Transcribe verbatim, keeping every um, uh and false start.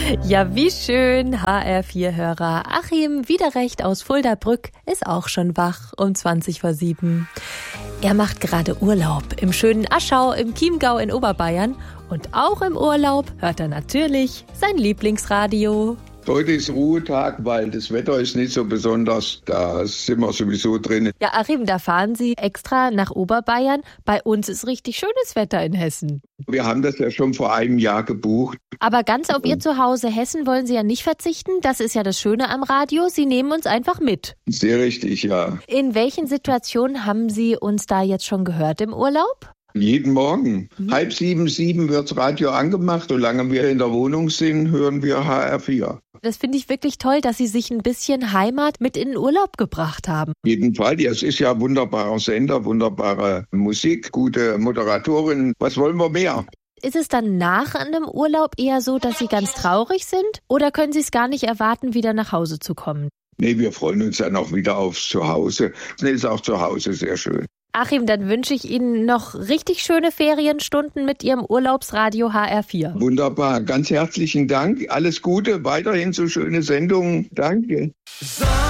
Ja, wie schön. H R vier Hörer Achim Wiederrecht aus Fuldabrück ist auch schon wach um zwanzig vor sieben. Er macht gerade Urlaub im schönen Aschau im Chiemgau in Oberbayern. Und auch im Urlaub hört er natürlich sein Lieblingsradio. Heute ist Ruhetag, weil das Wetter ist nicht so besonders. Da sind wir sowieso drin. Ja, Achim, da fahren Sie extra nach Oberbayern. Bei uns ist richtig schönes Wetter in Hessen. Wir haben das ja schon vor einem Jahr gebucht. Aber ganz auf Ihr Zuhause Hessen wollen Sie ja nicht verzichten. Das ist ja das Schöne am Radio. Sie nehmen uns einfach mit. Sehr richtig, ja. In welchen Situationen haben Sie uns da jetzt schon gehört im Urlaub? Jeden Morgen. Mhm. Halb sieben, sieben wird das Radio angemacht. Solange wir in der Wohnung sind, hören wir H R vier. Das finde ich wirklich toll, dass Sie sich ein bisschen Heimat mit in den Urlaub gebracht haben. Auf jeden Fall. Ja, es ist ja ein wunderbarer Sender, wunderbare Musik, gute Moderatorin. Was wollen wir mehr? Ist es dann nach einem Urlaub eher so, dass Sie ganz traurig sind? Oder können Sie es gar nicht erwarten, wieder nach Hause zu kommen? Nee, wir freuen uns dann auch wieder aufs Zuhause. Es ist auch zu Hause sehr schön. Achim, dann wünsche ich Ihnen noch richtig schöne Ferienstunden mit Ihrem Urlaubsradio H R vier. Wunderbar, ganz herzlichen Dank. Alles Gute, weiterhin so schöne Sendungen. Danke.